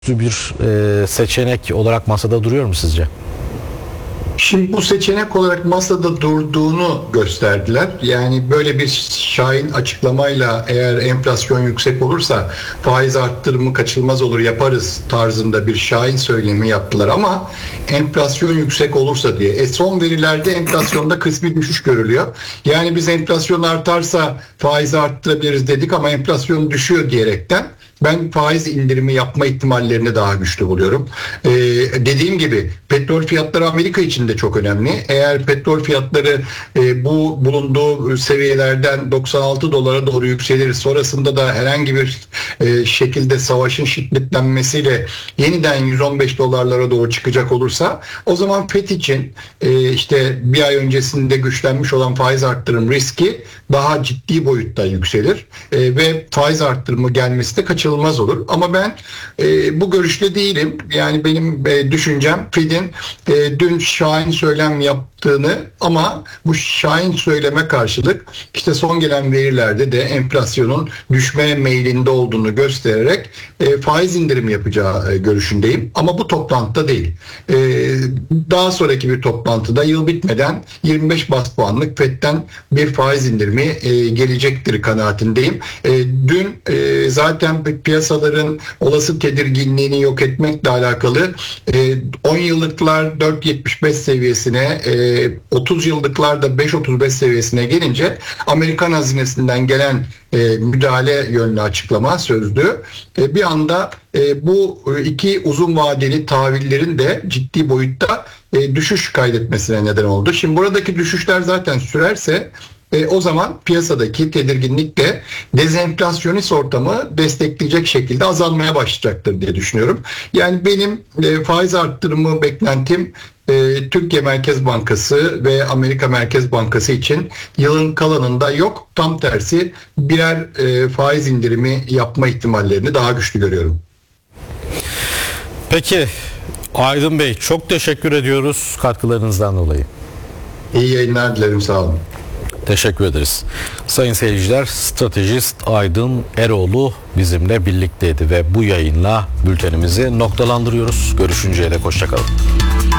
bir seçenek olarak masada duruyor mu sizce? Şimdi bu seçenek olarak masada durduğunu gösterdiler. Yani böyle bir şahin açıklamayla eğer enflasyon yüksek olursa faiz arttırımı kaçınılmaz olur yaparız tarzında bir şahin söylemi yaptılar. Ama enflasyon yüksek olursa diye. Son verilerde enflasyonda kısmi düşüş görülüyor. Yani biz enflasyon artarsa faizi arttırabiliriz dedik ama enflasyon düşüyor diyerekten ben faiz indirimi yapma ihtimallerini daha güçlü buluyorum. Dediğim gibi petrol fiyatları Amerika için de çok önemli. Eğer petrol fiyatları bu bulunduğu seviyelerden 96 dolara doğru yükselir, sonrasında da herhangi bir şekilde savaşın şiddetlenmesiyle yeniden 115 dolarlara doğru çıkacak olursa o zaman FED için işte bir ay öncesinde güçlenmiş olan faiz arttırım riski daha ciddi boyutta yükselir ve faiz arttırımı gelmesi de kaçınılmaz olur. Ama ben bu görüşte değilim. Yani benim düşüncem FED'in dün şahin söylem yaptığını ama bu şahin söyleme karşılık işte son gelen verilerde de enflasyonun düşmeye meylinde olduğunu göstererek faiz indirimi yapacağı görüşündeyim. Ama bu toplantıda değil. Daha sonraki bir toplantıda yıl bitmeden 25 bas puanlık FED'den bir faiz indirimi gelecektir kanaatindeyim. Dün zaten piyasaların olası tedirginliğini yok etmekle alakalı 10 yıllıklar 4.75 seviyesine 30 yıllıklar da 5.35 seviyesine gelince Amerikan hazinesinden gelen müdahale yönlü açıklama sözlü bir anda bu iki uzun vadeli tahvillerin de ciddi boyutta düşüş kaydetmesine neden oldu. Şimdi buradaki düşüşler zaten sürerse o zaman piyasadaki tedirginlik de dezenflasyonist ortamı destekleyecek şekilde azalmaya başlayacaktır diye düşünüyorum. Yani benim faiz arttırımı beklentim Türkiye Merkez Bankası ve Amerika Merkez Bankası için yılın kalanında yok. Tam tersi birer faiz indirimi yapma ihtimallerini daha güçlü görüyorum. Peki Aydın Bey, çok teşekkür ediyoruz katkılarınızdan dolayı. İyi yayınlar dilerim, sağ olun. Teşekkür ederiz. Sayın seyirciler, stratejist Aydın Eroğlu bizimle birlikteydi ve bu yayınla bültenimizi noktalandırıyoruz. Görüşünceye dek hoşça kalın.